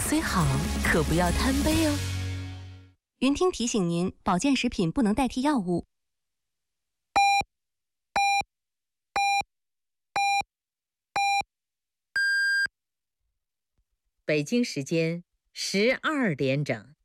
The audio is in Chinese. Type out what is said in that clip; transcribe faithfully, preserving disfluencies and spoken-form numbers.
虽好，可不要贪杯哦。 云听提醒您，保健食品不能代替药物。 北京时间十二点整。